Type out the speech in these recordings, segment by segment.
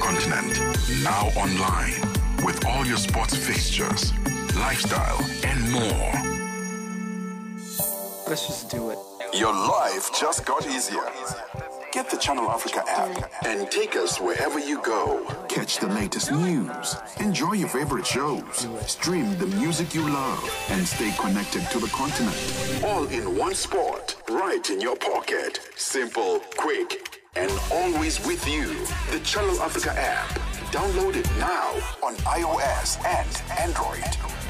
continent. Now online with all your sports fixtures, lifestyle, and more. Let's just do it. Your life just got easier. Get the Channel Africa app and take us wherever you go. Catch the latest news, enjoy your favorite shows, stream the music you love, and stay connected to the continent. All in one spot, right in your pocket. Simple, quick, and always with you. The Channel Africa app. Download it now on iOS and Android.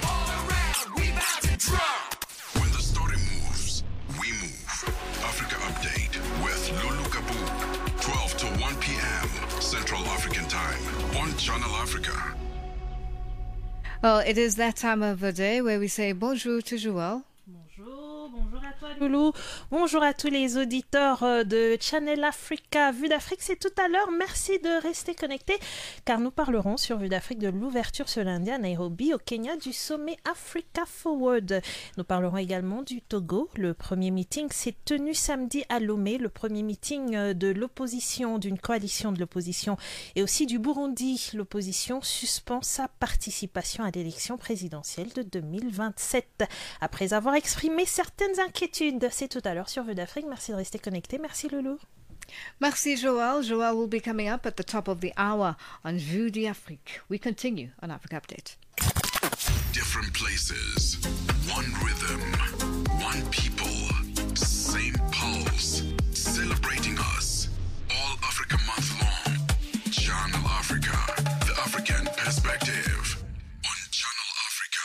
When the story moves, we move. Africa Update with Lulu Kabu. 12 to 1 p.m. Central African Time on Channel Africa. Well, it is that time of the day where we say bonjour to Joël. Bonjour à toi Loulou, bonjour à tous les auditeurs de Channel Africa. Vue d'Afrique, c'est tout à l'heure. Merci de rester connectés car nous parlerons sur Vue d'Afrique de l'ouverture ce lundi à Nairobi au Kenya du sommet Africa Forward. Nous parlerons également du Togo. Le premier meeting s'est tenu samedi à Lomé, le premier meeting de l'opposition, d'une coalition de l'opposition et aussi du Burundi. L'opposition suspend sa participation à l'élection présidentielle de 2027 après avoir exprimé certaines inquiétudes. C'est tout à l'heure sur Vue d'Afrique. Merci de rester connecté. Merci Loulou. Merci Joël. Joël will be coming up at the top of the hour on Vue d'Afrique. We continue on Africa Update. Different places, one rhythm, one people, same pulse, celebrating us. All Africa month long. Channel Africa, the African perspective on Channel Africa.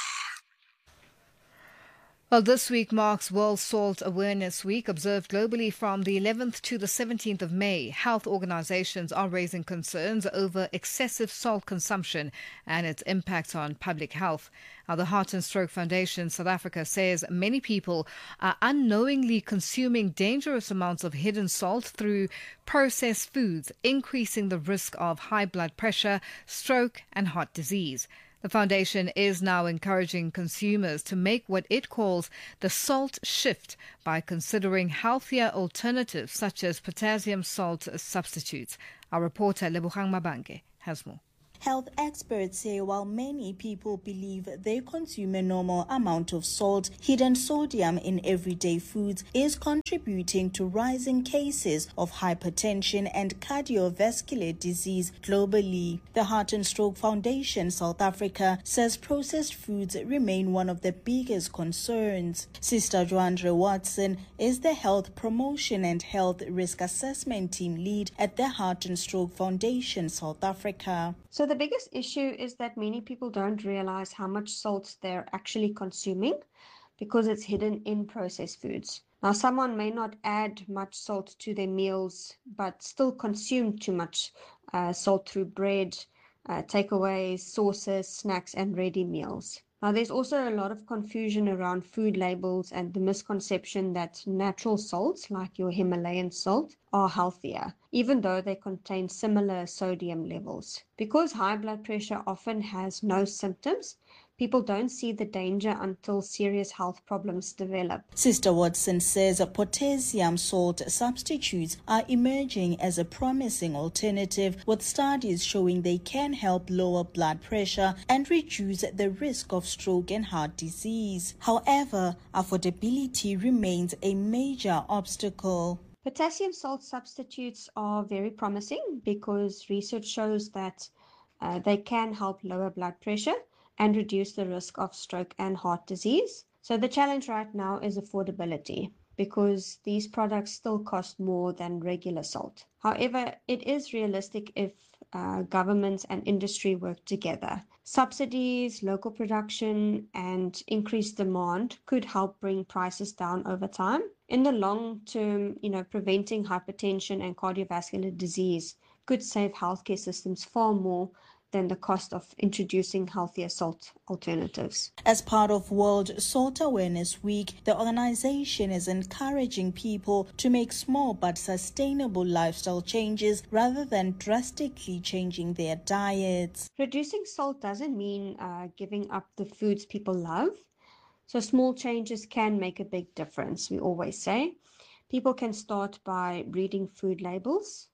Well, this week marks World Salt Awareness Week, observed globally from the 11th to the 17th of May. Health organizations are raising concerns over excessive salt consumption and its impact on public health. Now, the Heart and Stroke Foundation South Africa says many people are unknowingly consuming dangerous amounts of hidden salt through processed foods, increasing the risk of high blood pressure, stroke, and heart disease. The foundation is now encouraging consumers to make what it calls the salt shift by considering healthier alternatives such as potassium salt substitutes. Our reporter Lebogang Mabange has more. Health experts say while many people believe they consume a normal amount of salt, hidden sodium in everyday foods is contributing to rising cases of hypertension and cardiovascular disease globally. The Heart and Stroke Foundation South Africa says processed foods remain one of the biggest concerns. Sister Joandre Watson is the Health Promotion and Health Risk Assessment Team Lead at the Heart and Stroke Foundation South Africa. So the biggest issue is that many people don't realize how much salt they're actually consuming because it's hidden in processed foods. Now, someone may not add much salt to their meals, but still consume too much salt through bread, takeaways, sauces, snacks, and ready meals. Now, there's also a lot of confusion around food labels and the misconception that natural salts, like your Himalayan salt, are healthier, even though they contain similar sodium levels. Because high blood pressure often has no symptoms, people don't see the danger until serious health problems develop. Sister Watson says potassium salt substitutes are emerging as a promising alternative, with studies showing they can help lower blood pressure and reduce the risk of stroke and heart disease. However, affordability remains a major obstacle. Potassium salt substitutes are very promising because research shows that they can help lower blood pressure and reduce the risk of stroke and heart disease. So the challenge right now is affordability because these products still cost more than regular salt. However, it is realistic if governments and industry work together. Subsidies, local production, and increased demand could help bring prices down over time. In the long term, preventing hypertension and cardiovascular disease could save healthcare systems far more than the cost of introducing healthier salt alternatives. As part of World Salt Awareness Week, the organization is encouraging people to make small but sustainable lifestyle changes rather than drastically changing their diets. Reducing salt doesn't mean giving up the foods people love. So small changes can make a big difference, we always say. People can start by reading food labels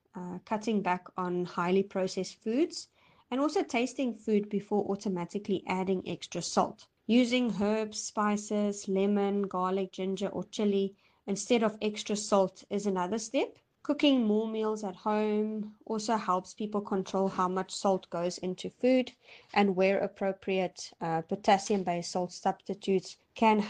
cutting back on highly processed foods, and also tasting food before automatically adding extra salt. Using herbs, spices, lemon, garlic, ginger, or chili instead of extra salt is another step. Cooking more meals at home also helps people control how much salt goes into food, and where appropriate, potassium-based salt substitutes can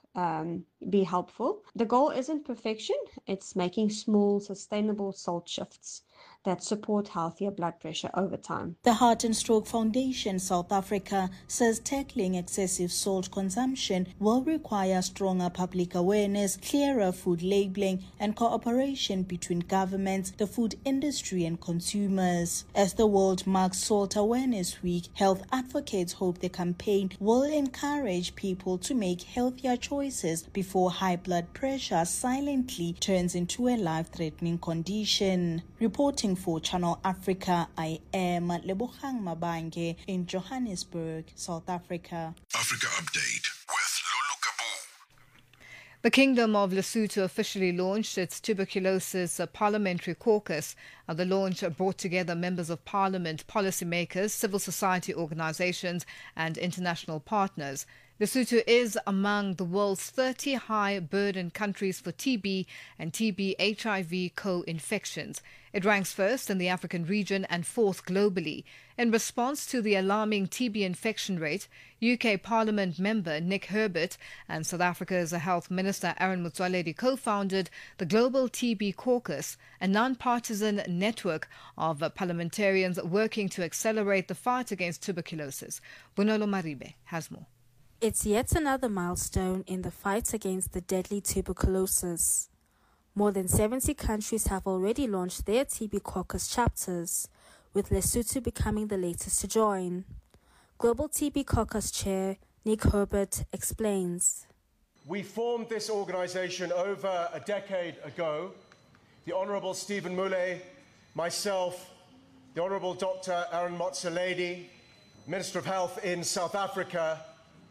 be helpful. The goal isn't perfection, it's making small, sustainable salt shifts that support healthier blood pressure over time. The Heart and Stroke Foundation South Africa says tackling excessive salt consumption will require stronger public awareness, clearer food labeling, and cooperation between governments, the food industry, and consumers. As the world marks Salt Awareness Week, health advocates hope the campaign will encourage people to make healthier choices before high blood pressure silently turns into a life-threatening condition. Reporting for Channel Africa, I am Lebogang Mabange in Johannesburg, South Africa. Africa Update with Lulu Kabu. The Kingdom of Lesotho officially launched its tuberculosis parliamentary caucus. The launch brought together members of parliament, policymakers, civil society organizations, and international partners. Lesotho is among the world's 30 high-burden countries for TB and TB-HIV co-infections. It ranks first in the African region and fourth globally. In response to the alarming TB infection rate, UK Parliament member Nick Herbert and South Africa's Health Minister Aaron Motsoaledi co-founded the Global TB Caucus, a non-partisan network of parliamentarians working to accelerate the fight against tuberculosis. Bonolo Maribe has more. It's yet another milestone in the fight against the deadly tuberculosis. More than 70 countries have already launched their TB caucus chapters, with Lesotho becoming the latest to join. Global TB Caucus Chair Nick Herbert explains. We formed this organization over a decade ago. The Honorable Stephen Mule, myself, the Honorable Dr. Aaron Motsoaledi, Minister of Health in South Africa,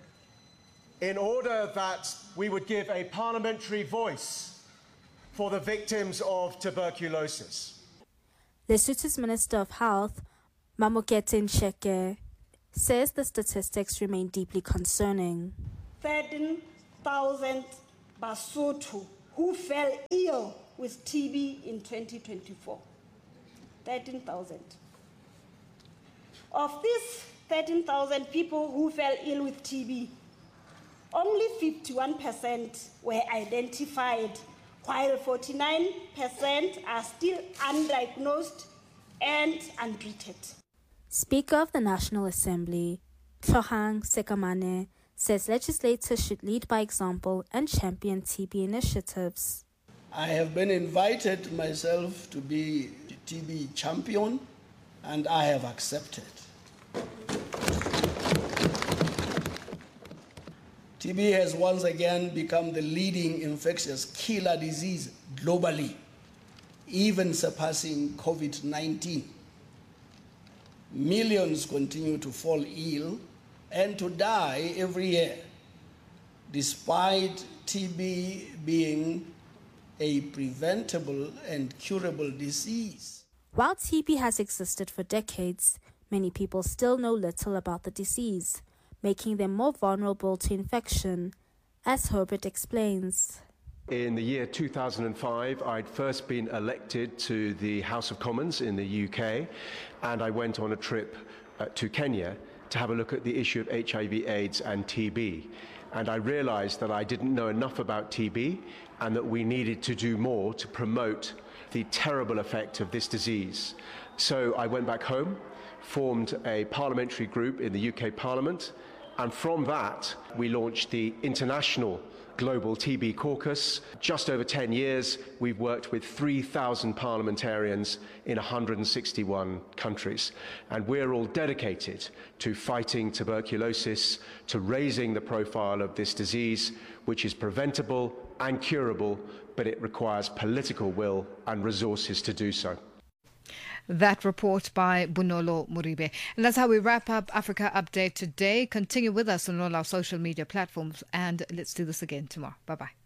in order that we would give a parliamentary voice for the victims of tuberculosis. Lesotho's Minister of Health, Mamokete Nsheke, says the statistics remain deeply concerning. 13,000 Basotho who fell ill with TB in 2024. 13,000. Of these 13,000 people who fell ill with TB, only 51% were identified, while 49% are still undiagnosed and untreated. Speaker of the National Assembly, Tlohang Sekamane, says legislators should lead by example and champion TB initiatives. I have been invited myself to be TB champion, and I have accepted. TB has once again become the leading infectious killer disease globally, even surpassing COVID-19. Millions continue to fall ill and to die every year, despite TB being a preventable and curable disease. While TB has existed for decades, many people still know little about the disease, making them more vulnerable to infection, as Herbert explains. In the year 2005, I'd first been elected to the House of Commons in the UK, and I went on a trip to Kenya to have a look at the issue of HIV/AIDS and TB. And I realized that I didn't know enough about TB and that we needed to do more to promote the terrible effect of this disease. So I went back home, formed a parliamentary group in the UK Parliament, and from that we launched the International Global TB Caucus. Just over 10 years, we've worked with 3,000 parliamentarians in 161 countries. And we're all dedicated to fighting tuberculosis, to raising the profile of this disease, which is preventable and curable, but it requires political will and resources to do so. That report by Bonolo Moribe. And that's how we wrap up Africa Update today. Continue with us on all our social media platforms, and let's do this again tomorrow. Bye-bye.